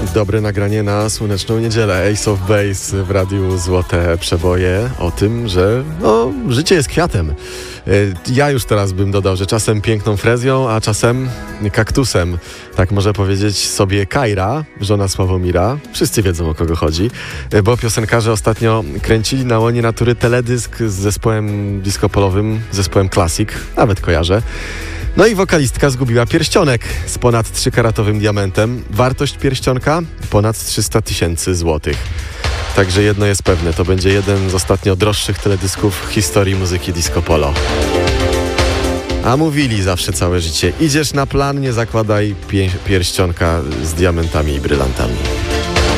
Dobre nagranie na słoneczną niedzielę. Ace of Base w radiu Złote Przeboje o tym, że życie jest kwiatem. Ja już teraz bym dodał, że czasem piękną frezją, a czasem kaktusem. Tak może powiedzieć sobie Kajra, żona Sławomira. Wszyscy wiedzą, o kogo chodzi, bo piosenkarze ostatnio kręcili na łonie natury teledysk z zespołem disco-polowym, zespołem Classic, nawet kojarzę. No i wokalistka zgubiła pierścionek z ponad 3-karatowym diamentem. Wartość pierścionka ponad 300 000 złotych. Także jedno jest pewne, to będzie jeden z ostatnio droższych teledysków w historii muzyki disco polo. A mówili zawsze całe życie, idziesz na plan, nie zakładaj pierścionka z diamentami i brylantami.